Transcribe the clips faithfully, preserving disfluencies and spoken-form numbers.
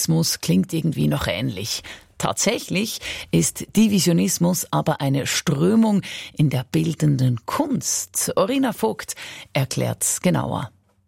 Expressionismus klingt irgendwie noch ähnlich. Tatsächlich ist Divisionismus aber eine Strömung in der bildenden Kunst. Orina Vogt erklärt's genauer.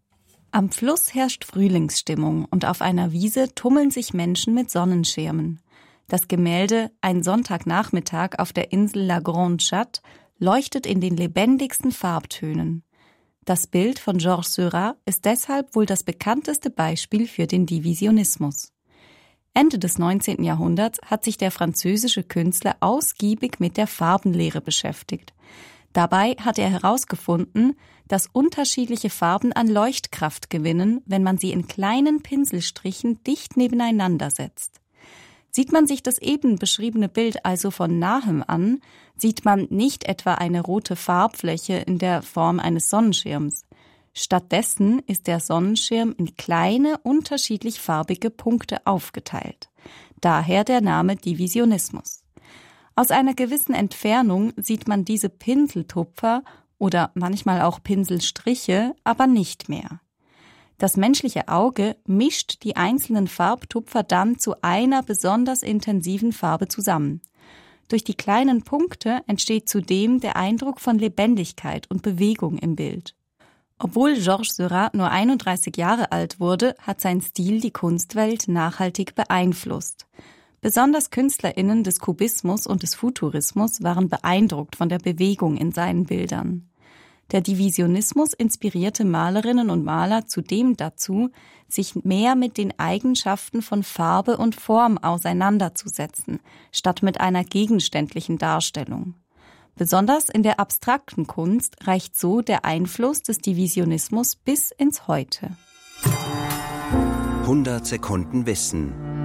Am Fluss herrscht Frühlingsstimmung und auf einer Wiese tummeln sich Menschen mit Sonnenschirmen. Das Gemälde Ein Sonntagnachmittag auf der Insel La Grande Chatte leuchtet in den lebendigsten Farbtönen. Das Bild von Georges Seurat ist deshalb wohl das bekannteste Beispiel für den Divisionismus. Ende des neunzehnten Jahrhunderts hat sich der französische Künstler ausgiebig mit der Farbenlehre beschäftigt. Dabei hat er herausgefunden, dass unterschiedliche Farben an Leuchtkraft gewinnen, wenn man sie in kleinen Pinselstrichen dicht nebeneinander setzt. Sieht man sich das eben beschriebene Bild also von nahem an, sieht man nicht etwa eine rote Farbfläche in der Form eines Sonnenschirms. Stattdessen ist der Sonnenschirm in kleine, unterschiedlich farbige Punkte aufgeteilt. Daher der Name Divisionismus. Aus einer gewissen Entfernung sieht man diese Pinseltupfer oder manchmal auch Pinselstriche, aber nicht mehr. Das menschliche Auge mischt die einzelnen Farbtupfer dann zu einer besonders intensiven Farbe zusammen. Durch die kleinen Punkte entsteht zudem der Eindruck von Lebendigkeit und Bewegung im Bild. Obwohl Georges Seurat nur einunddreißig Jahre alt wurde, hat sein Stil die Kunstwelt nachhaltig beeinflusst. Besonders KünstlerInnen des Kubismus und des Futurismus waren beeindruckt von der Bewegung in seinen Bildern. Der Divisionismus inspirierte Malerinnen und Maler zudem dazu, sich mehr mit den Eigenschaften von Farbe und Form auseinanderzusetzen, statt mit einer gegenständlichen Darstellung. Besonders in der abstrakten Kunst reicht so der Einfluss des Divisionismus bis ins Heute. hundert Sekunden Wissen.